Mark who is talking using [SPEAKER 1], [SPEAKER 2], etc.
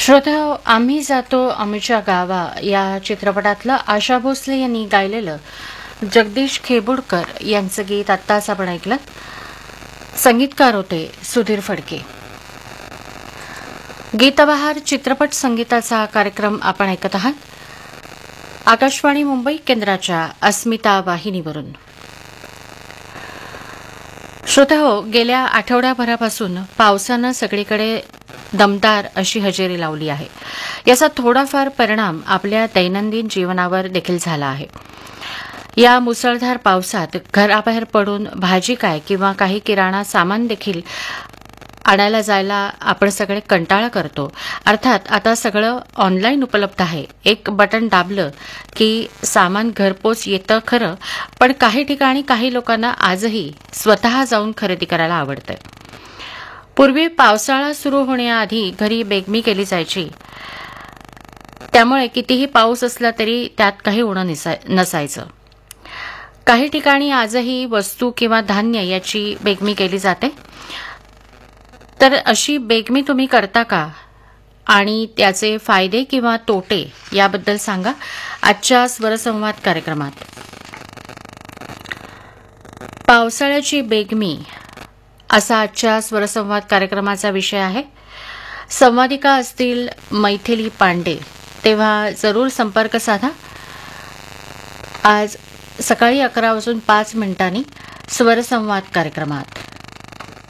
[SPEAKER 1] श्रोत्याहो, आम्ही जातो आमच्या गावा या चित्रपटातलं आशा भोसले यांनी गायलेलं जगदीश खेबुडकर यांचं गीत आत्ताच आपण ऐकलं. संगीतकार होते सुधीर फडके. गीतबहार चित्रपट संगीताचा कार्यक्रम आपण ऐकत आहात आकाशवाणी मुंबई केंद्राच्या अस्मिता वाहिनीवरून. श्रोत्याहो, गेल्या आठवड्याभरापासून पावसानं सगळीकडे दमदार अशी हजेरी लावली आहे. याचा थोडाफार परिणाम आपल्या दैनंदिन जीवनावर देखील झाला आहे. या मुसळधार पावसात घराबाहेर पडून भाजी काय किंवा काही किराणा सामान देखील आणायला जायला आपण सगळे कंटाळा करतो. अर्थात आता सगळं ऑनलाईन उपलब्ध आहे. एक बटन दाबलं की सामान घरपोच येतं खरं, पण काही ठिकाणी काही लोकांना आजही स्वतः जाऊन खरेदी करायला आवडतं. पूर्वी पावसाळा सुरू होण्याआधी घरी बेगमी केली जायची, त्यामुळे कितीही पाऊस असला तरी त्यात काही उणं नसायचं. काही ठिकाणी आजही वस्तू किंवा धान्य याची बेगमी केली जाते. तर अशी बेगमी तुम्ही करता का आणि त्याचे फायदे किंवा तोटे याबद्दल सांगा आजच्या स्वरसंवाद कार्यक्रमात. पावसाळ्याची बेगमी असा आजच्या स्वरसंवाद कार्यक्रमाचा विषय आहे. संवादिका असतील मैथिली पांडे, तेव्हा जरूर संपर्क साधा. आज सकाळी 11:05 स्वरसंवाद कार्यक्रमात.